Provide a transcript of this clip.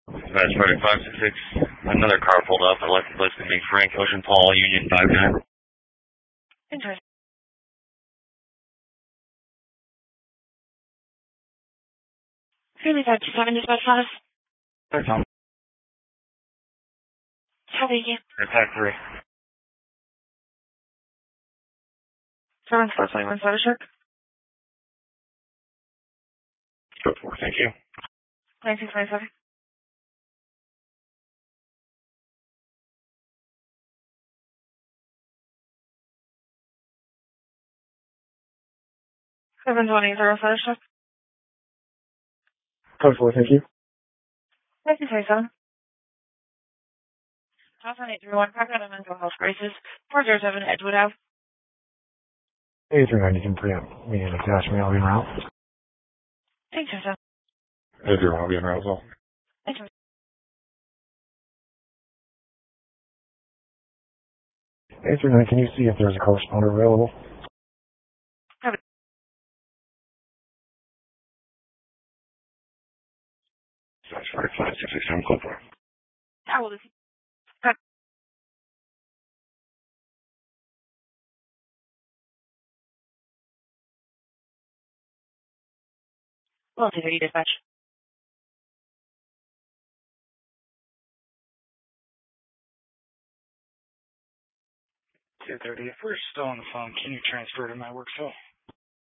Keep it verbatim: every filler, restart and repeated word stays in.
That's right, five six six. Another car pulled up. I'd like to list to meet Frank Ocean Paul, Union five nine. Interesting. Really five two seven dispatch five. Hi, Tom. How are you? Attack three. Seven four twenty one seven shark. Go for it, thank you. Nineteen twenty seven. Seven twenty zero seven shark. Go for it, thank you. Nineteen twenty seven. Thousand eight three one. Park out of mental health crisis. Four zero seven Edgewood Ave. eight three nine, you can pre-up. Me and attachment, I'll be en route. Thanks, sir. eight three one, I'll be en route as well. Thanks, eight three nine, can you see if there's a corresponder available? That's right, five six six seven, call for it. How old is he? Well, two thirty dispatch. two thirty. If we're still on the phone, can you transfer to my work cell?